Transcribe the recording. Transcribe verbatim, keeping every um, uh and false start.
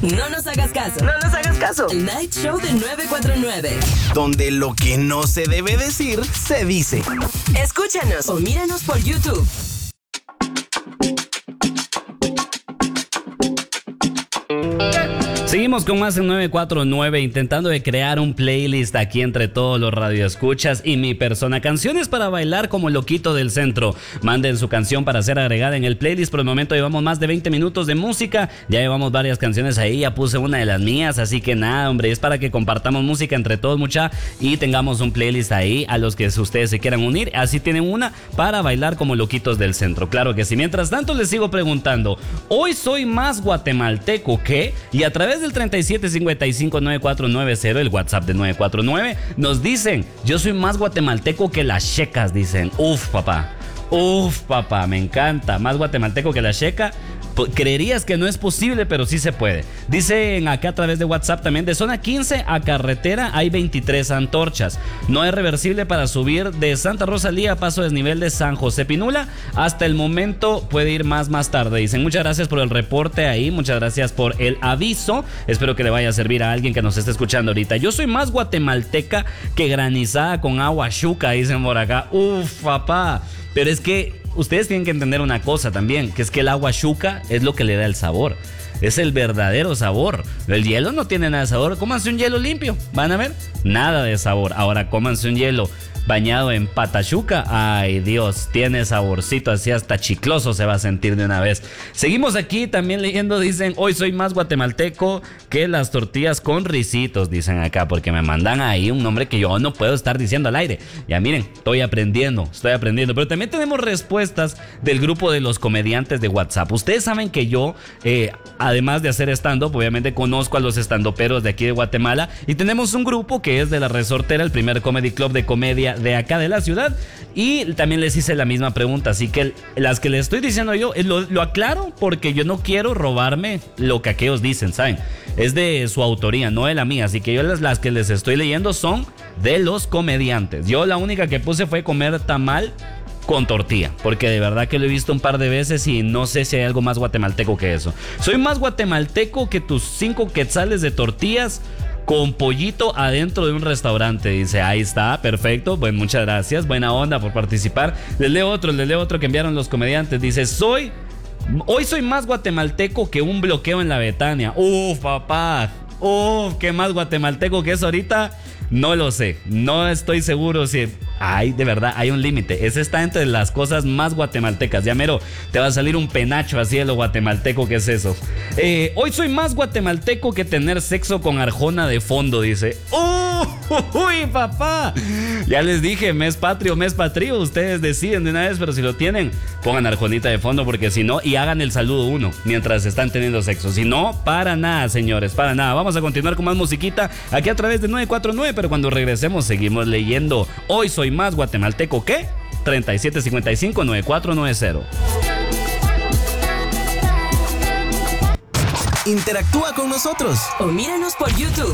No nos hagas caso. No nos hagas caso. El Night Show de nueve cuatro nueve. Donde lo que no se debe decir, se dice. Escúchanos o míranos por YouTube. Seguimos con más en nueve cuatro nueve, intentando de crear un playlist aquí entre todos los radioescuchas y mi persona. Canciones para bailar como loquito del centro. Manden su canción para ser agregada en el playlist. Por el momento llevamos más de veinte minutos de música. Ya llevamos varias canciones ahí. Ya puse una de las mías. Así que nada, hombre, es para que compartamos música entre todos, mucha, y tengamos un playlist ahí a los que ustedes se quieran unir. Así tienen una para bailar como loquitos del centro. Claro que sí. Mientras tanto, les sigo preguntando. Hoy soy más guatemalteco que... Y a través del treinta y siete cincuenta y cinco noventa y cuatro noventa, el WhatsApp de nueve cuatro nueve, nos dicen, yo soy más guatemalteco que las checas, dicen. Uf, papá. Uf, papá, me encanta. Más guatemalteco que la checa. Creerías que no es posible, pero sí se puede. Dicen acá a través de WhatsApp también, de zona quince a carretera hay veintitrés antorchas. No es reversible para subir de Santa Rosalía a paso desnivel de San José Pinula. Hasta el momento puede ir más más tarde. Dicen, muchas gracias por el reporte ahí, muchas gracias por el aviso. Espero que le vaya a servir a alguien que nos esté escuchando ahorita. Yo soy más guatemalteca que granizada con agua chuca, dicen por acá. Uf, papá. Pero es que ustedes tienen que entender una cosa también, que es que el agua chuca es lo que le da el sabor. Es el verdadero sabor. El hielo no tiene nada de sabor. Cómanse un hielo limpio, van a ver, nada de sabor. Ahora cómanse un hielo bañado en patachuca, ay Dios, tiene saborcito, así hasta chicloso se va a sentir de una vez. Seguimos aquí también leyendo, dicen, hoy soy más guatemalteco que las tortillas con risitos, dicen acá, porque me mandan ahí un nombre que yo no puedo estar diciendo al aire. Ya miren, estoy aprendiendo, estoy aprendiendo. Pero también tenemos respuestas del grupo de los comediantes de WhatsApp. Ustedes saben que yo, eh, además de hacer stand-up, obviamente conozco a los estandoperos de aquí de Guatemala, y tenemos un grupo que es de La Resortera, el primer comedy club de comedia de acá de la ciudad, y también les hice la misma pregunta, así que las que les estoy diciendo yo lo, lo aclaro porque yo no quiero robarme lo que aquellos dicen, ¿saben? Es de su autoría, no de la mía, así que yo las, las que les estoy leyendo son de los comediantes. Yo la única que puse fue comer tamal con tortilla, porque de verdad que lo he visto un par de veces y no sé si hay algo más guatemalteco que eso. Soy más guatemalteco que tus cinco quetzales de tortillas con pollito adentro de un restaurante, dice. Ahí está, perfecto, pues muchas gracias, buena onda por participar. Les leo otro, les leo otro que enviaron los comediantes. Dice, soy, hoy soy más guatemalteco que un bloqueo en la Betania. Uf, papá, uf, qué más guatemalteco que eso ahorita. No lo sé, no estoy seguro si... Ay, de verdad, hay un límite. Ese está entre las cosas más guatemaltecas. Ya mero, te va a salir un penacho así de lo guatemalteco que es eso. Eh, hoy soy más guatemalteco que tener sexo con Arjona de fondo, dice. ¡Uh! ¡Uy, papá! Ya les dije, mes patrio, mes patrio. Ustedes deciden de una vez, pero si lo tienen, pongan Arjonita de fondo, porque si no, y hagan el saludo uno mientras están teniendo sexo. Si no, para nada, señores, para nada. Vamos a continuar con más musiquita aquí a través de nueve cuatro nueve, pero cuando regresemos seguimos leyendo. Hoy soy más guatemalteco que treinta y siete cincuenta y cinco noventa y cuatro noventa. Interactúa con nosotros o míranos por YouTube.